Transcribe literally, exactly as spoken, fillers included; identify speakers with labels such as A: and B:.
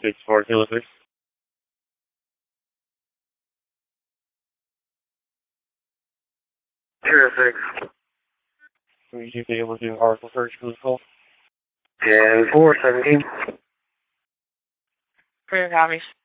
A: six four kilo six.
B: Terrific.
A: Will you be able to do Article first for this call?
B: ten four seventeen.
C: Clear copies.